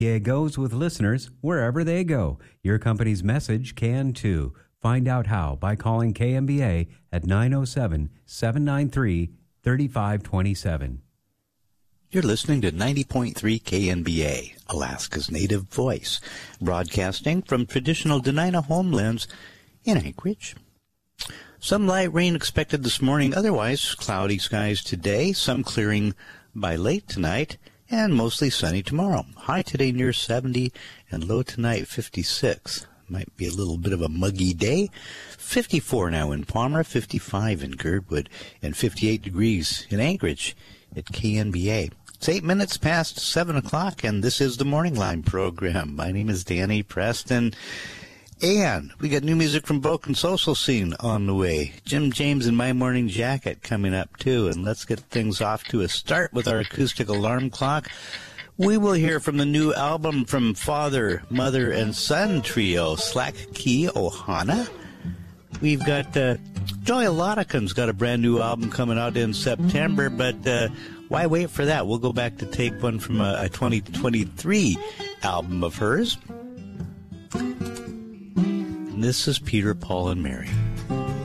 goes with listeners wherever they go. Your company's message can too. Find out how by calling KMBA at 907-793-3527. You're listening to 90.3 KNBA, Alaska's native voice, broadcasting from traditional Dena'ina homelands in Anchorage. Some light rain expected this morning, otherwise cloudy skies today, some clearing by late tonight, and mostly sunny tomorrow. High today near 70 and low tonight 56. Might be a little bit of a muggy day. 54 now in Palmer, 55 in Girdwood, and 58 degrees in Anchorage at KNBA. It's 8 minutes past 7 o'clock, and this is the Morning Line program. My name is Danny Preston, and we got new music from Broken Social Scene on the way. Jim James and My Morning Jacket coming up, too, and let's get things off to a start with our acoustic alarm clock. We will hear from the new album from Father, Mother, and Son trio, Slack Key Ohana. We've got Joy Lottican's got a brand new album coming out in September, but why wait for that? We'll go back to take one from a 2023 album of hers. And this is Peter, Paul, and Mary.